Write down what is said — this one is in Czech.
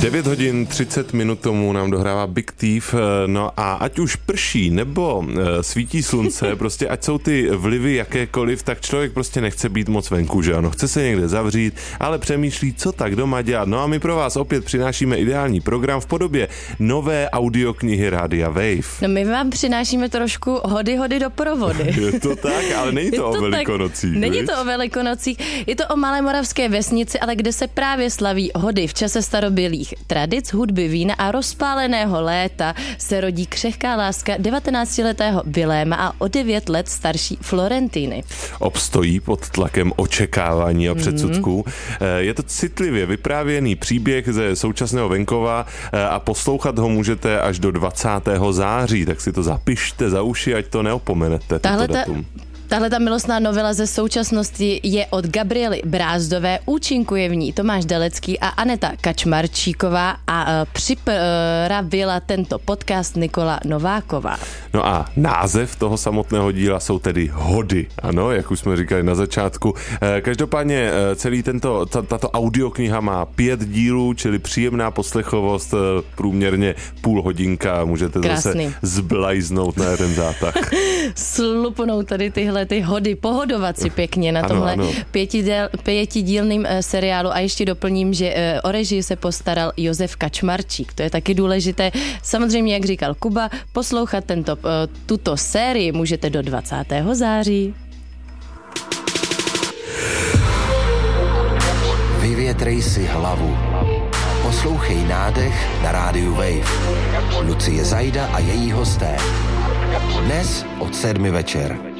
9 hodin 30 minut tomu nám dohrává Big Thief, no a ať už prší nebo svítí slunce, prostě ať jsou ty vlivy jakékoliv, tak člověk prostě nechce být moc venku, že ano, chce se někde zavřít, ale přemýšlí, co tak doma dělat. No a my pro vás opět přinášíme ideální program v podobě nové audioknihy Rádia Wave. No my vám přinášíme trošku hody doprovody. Je to tak, ale není to o Velikonocích. Není to o Velikonocích, je to o malé moravské vesnici, ale kde se právě slaví hody v čase starobylých tradic, hudby, vína a rozpáleného léta se rodí křehká láska 19letého Viléma a o 9 let starší Florentiny. Obstojí pod tlakem očekávání a předsudků. Je to citlivě vyprávěný příběh ze současného venkova a poslouchat ho můžete až do 20. září, tak si to zapište za uši, ať to neopomenete. Tahle ta milostná novela ze současnosti je od Gabriely Brázdové, účinkuje v ní Tomáš Dalecký a Aneta Kačmarčíková a připravila tento podcast Nikola Nováková. No a název toho samotného díla jsou tedy Hody, ano, jak už jsme říkali na začátku. Každopádně celý tato audiokniha má 5 dílů, čili příjemná poslechovost, průměrně půl hodinka, můžete zase zblajznout na jeden zátah. Slupnou tady ty hody, pohodovat si pěkně na tomhle pětidílným seriálu a ještě doplním, že o režii se postaral Josef Kačmarčík. To je taky důležité. Samozřejmě, jak říkal Kuba, poslouchat tuto sérii můžete do 20. září. Vyvětrej si hlavu. Poslouchej Nádech na rádiu Wave. Lucie Zajda a její hosté. Dnes od 7 večer.